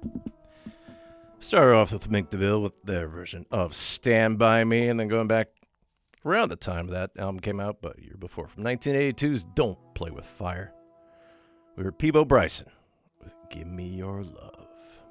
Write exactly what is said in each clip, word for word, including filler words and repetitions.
Started off with Mink DeVille with their version of Stand By Me, and then going back around the time that album came out, but a year before, from nineteen eighty-two's Don't Play With Fire. We heard Peabo Bryson with Give Me Your Love.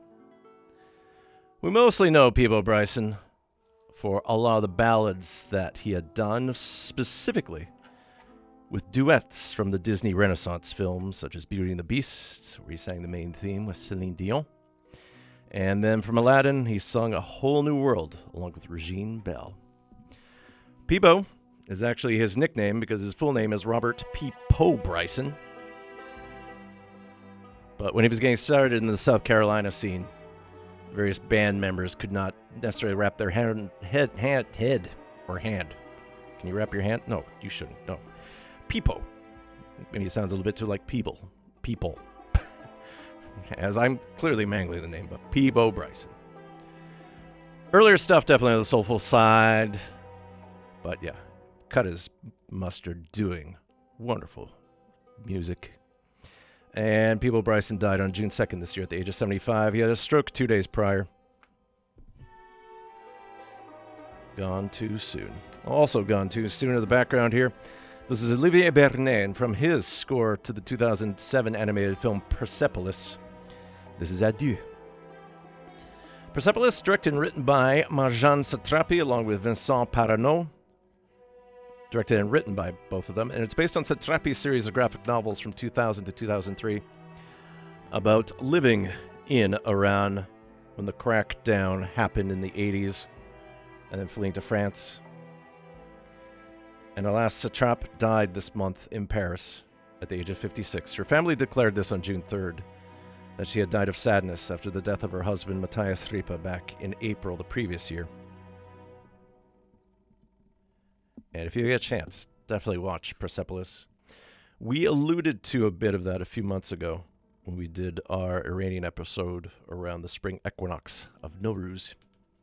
We mostly know Peabo Bryson for a lot of the ballads that he had done, specifically with duets from the Disney Renaissance films, such as Beauty and the Beast, where he sang the main theme with Celine Dion. And then from Aladdin, he sung A Whole New World, along with Regine Bell. Peabo is actually his nickname because his full name is Robert P. Poe Bryson. But when he was getting started in the South Carolina scene, various band members could not necessarily wrap their hand, head, hand, head, or hand. Can you wrap your hand? No, you shouldn't. No. Peepo. Maybe he sounds a little bit too like Peeble. People. As I'm clearly mangling the name, but Peabo Bryson. Earlier stuff definitely on the soulful side. But yeah, cut his mustard doing wonderful music. And Peabo Bryson died on June second this year at the age of seventy-five. He had a stroke two days prior. Gone too soon. Also gone too soon in the background here. This is Olivier Bernet from his score to the two thousand seven animated film Persepolis. This is Adieu. Persepolis, directed and written by Marjane Satrapi along with Vincent Parano. Directed and written by both of them. And it's based on Satrapi's series of graphic novels from two thousand to two thousand three about living in Iran when the crackdown happened in the eighties and then fleeing to France. And alas, Satrap died this month in Paris at the age of fifty-six. Her family declared this on June third, that she had died of sadness after the death of her husband, Matthias Ripa, back in April the previous year. And if you get a chance, definitely watch Persepolis. We alluded to a bit of that a few months ago when we did our Iranian episode around the spring equinox of Nowruz.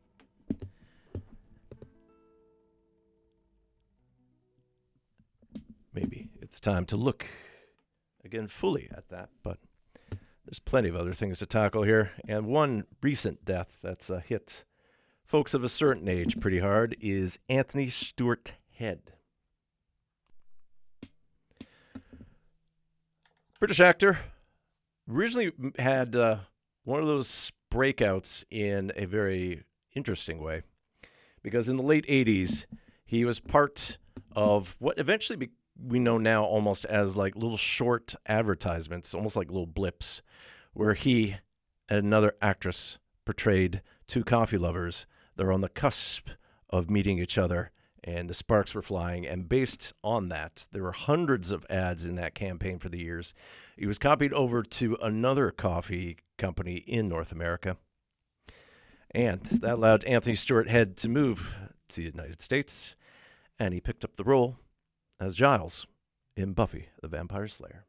Maybe it's time to look again fully at that, but there's plenty of other things to tackle here. And one recent death that's a hit folks of a certain age pretty hard is Anthony Stewart Head. British actor. Originally had uh, one of those breakouts in a very interesting way, because in the late eighties, he was part of what eventually be- we know now almost as like little short advertisements, almost like little blips, where he and another actress portrayed two coffee lovers. They're on the cusp of meeting each other, and the sparks were flying. And based on that, there were hundreds of ads in that campaign for the years. It was copied over to another coffee company in North America. And that allowed Anthony Stewart Head to move to the United States, and he picked up the role as Giles in Buffy the Vampire Slayer.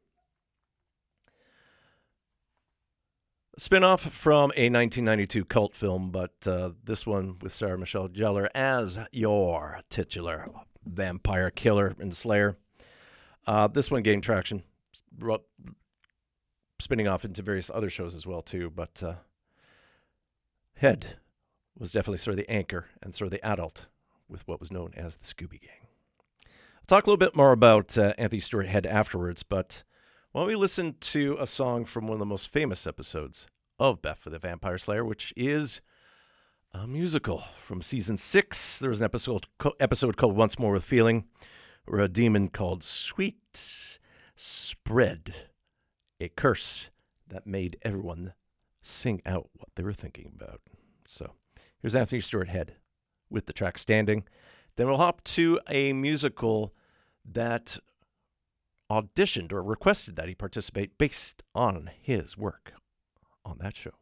A spin-off from a nineteen ninety-two cult film, but uh, this one with Sarah Michelle Gellar as your titular vampire killer and slayer. Uh, this one gained traction, spinning off into various other shows as well, too, but uh, Head was definitely sort of the anchor and sort of the adult with what was known as the Scooby Gang. I'll talk a little bit more about uh, Anthony Stewart Head afterwards, but why don't we listen to a song from one of the most famous episodes of Buffy the Vampire Slayer, which is a musical from season six. There was an episode, episode called Once More with Feeling, where a demon called Sweet spread a curse that made everyone sing out what they were thinking about. So here's Anthony Stewart Head with the track Standing. Then we'll hop to a musical that auditioned or requested that he participate based on his work on that show.